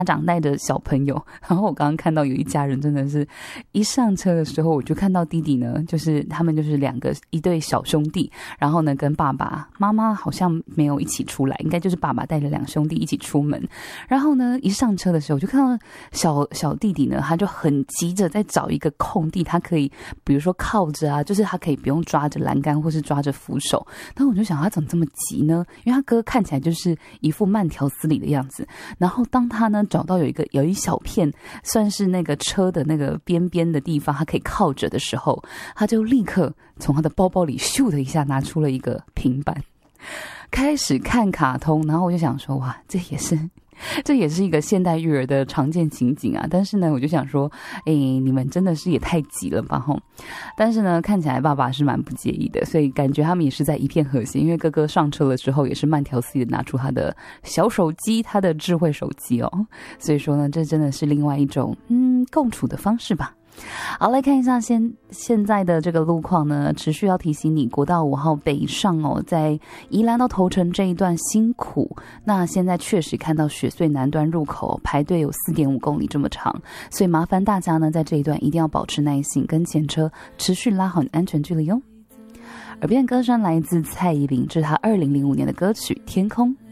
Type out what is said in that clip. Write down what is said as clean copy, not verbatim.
长带着小朋友，然后我刚刚看到有一家人真的是一上车的时候，我就看到弟弟呢，就是他们就是一对小兄弟，然后呢跟爸爸妈妈好像没有一起出来，应该就是爸爸带着两兄弟一起出门，然后呢一上车的时候，我就看到小弟弟呢，他就很急着在找一个空地，他可以比如说靠着啊，就是他可以不用抓着栏杆或是抓着扶手，但我就想他怎么这么急呢？因为他哥看起来就是一副慢条斯理的样子，然后当他呢找到有一小片算是那个车的那个边边的地方，他可以靠着的时候，他就立刻从他的包包里咻的一下拿出了一个平板，开始看卡通。然后我就想说，哇，这也是一个现代育儿的常见情景啊！但是呢，我就想说，你们真的是也太急了吧吼！但是呢，看起来爸爸是蛮不介意的，所以感觉他们也是在一片和谐。因为哥哥上车了之后，也是慢条斯理的拿出他的小手机，他的智慧手机哦。所以说呢，这真的是另外一种共处的方式吧。好，来看一下现在的这个路况呢，持续要提醒你，国道5号北上哦，在宜兰到头城这一段辛苦。那现在确实看到雪隧南端入口排队有4.5公里这么长，所以麻烦大家呢在这一段一定要保持耐性，跟前车持续拉好你安全距离哦。耳边歌声来自蔡依林，这是她2005年的歌曲《天空》。